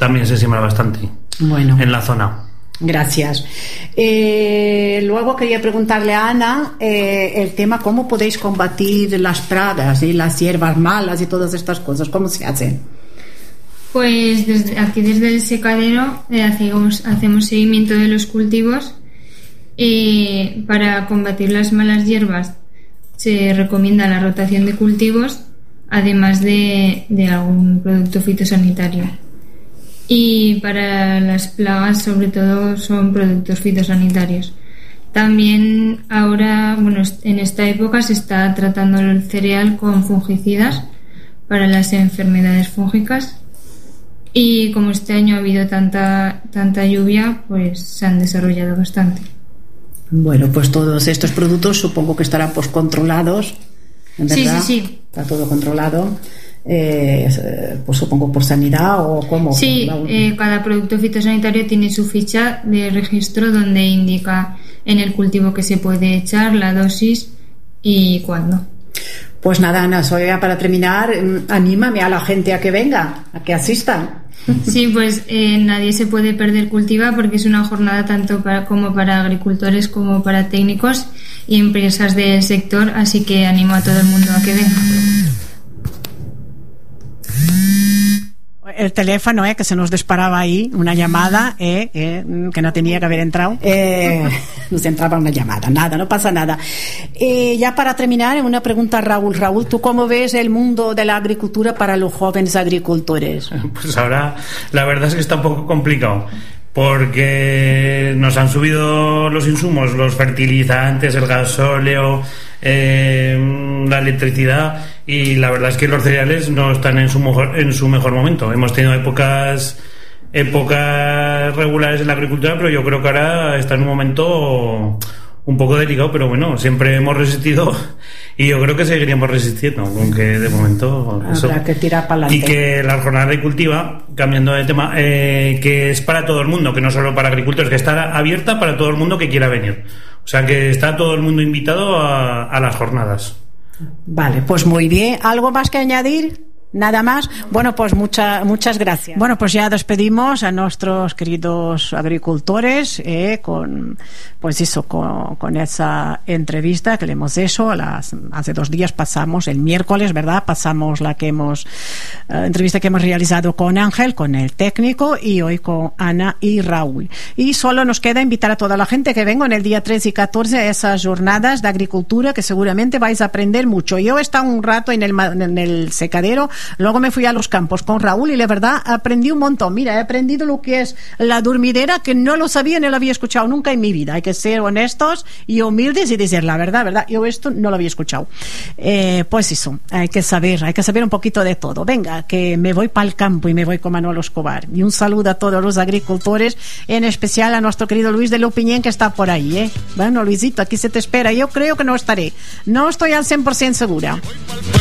también se siembra bastante en la zona. Gracias. Luego quería preguntarle a Ana el tema cómo podéis combatir las pragas y las hierbas malas y todas estas cosas, ¿cómo se hacen? Pues desde el secadero hacemos seguimiento de los cultivos. Para combatir las malas hierbas se recomienda la rotación de cultivos, además de algún producto fitosanitario. Y para las plagas, sobre todo, son productos fitosanitarios. También ahora, en esta época se está tratando el cereal con fungicidas para las enfermedades fúngicas. Y como este año ha habido tanta lluvia, pues se han desarrollado bastante. Bueno, pues todos estos productos supongo que estarán controlados, ¿verdad? Sí. Está todo controlado, pues supongo por sanidad o cómo. Sí, cada producto fitosanitario tiene su ficha de registro donde indica en el cultivo que se puede echar, la dosis y cuándo. Pues nada, Ana, para terminar, anímame a la gente a que venga, a que asistan. Sí, pues nadie se puede perder Cultiva porque es una jornada tanto como para agricultores como para técnicos y empresas del sector, así que animo a todo el mundo a que venga. El teléfono, que se nos disparaba ahí, una llamada, que no tenía que haber entrado. Nos entraba una llamada, nada, no pasa nada. Ya para terminar, una pregunta a Raúl. Raúl, ¿tú cómo ves el mundo de la agricultura para los jóvenes agricultores? Pues ahora la verdad es que está un poco complicado, porque nos han subido los insumos, los fertilizantes, el gasóleo, la electricidad, y la verdad es que los cereales no están en su mejor momento. Hemos tenido épocas regulares en la agricultura, pero yo creo que ahora está en un momento un poco delicado, pero bueno, siempre hemos resistido y yo creo que seguiríamos resistiendo, aunque de momento habrá que tirar para adelante. Y que la jornada de Cultiva, cambiando de tema, que es para todo el mundo, que no solo para agricultores, que está abierta para todo el mundo que quiera venir. O sea que está todo el mundo invitado a las jornadas. Vale, pues muy bien. ¿Algo más que añadir? Nada más. Bueno, pues muchas gracias. Bueno, pues ya despedimos a nuestros queridos agricultores con esa entrevista que le hemos hecho. Hace 2 días pasamos, el miércoles, ¿verdad? Pasamos entrevista que hemos realizado con Ángel, con el técnico, y hoy con Ana y Raúl. Y solo nos queda invitar a toda la gente que venga en el día 13 y 14 a esas jornadas de agricultura, que seguramente vais a aprender mucho. Yo he estado un rato en el secadero. Luego me fui a los campos con Raúl y la verdad aprendí un montón. Mira, he aprendido lo que es la dormidera, que no lo sabía ni lo había escuchado nunca en mi vida. Hay que ser honestos y humildes y decir la verdad. Yo esto no lo había escuchado. Pues eso, hay que saber un poquito de todo. Venga, que me voy para el campo y me voy con Manolo Escobar. Y un saludo a todos los agricultores, en especial a nuestro querido Luis de Lupiñén, que está por ahí, Bueno, Luisito, aquí se te espera. Yo creo que no estaré. No estoy al 100% segura.